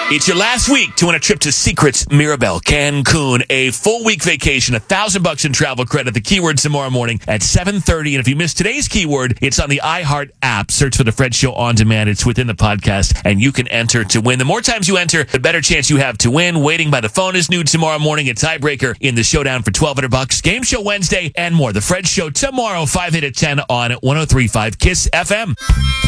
It's your last week to win a trip to Secrets Mirabel, Cancun. A full week vacation, $1,000 in travel credit. The keyword tomorrow morning at 7:30. And if you missed today's keyword, it's on the iHeart app. Search for The Fred Show On Demand. It's within the podcast, and you can enter to win. The more times you enter, the better chance you have to win. Waiting by the phone is new tomorrow morning. A tiebreaker in the showdown for $1,200. Game show Wednesday and more. The Fred Show tomorrow, 5 8 at 10 on 103.5 KISS FM.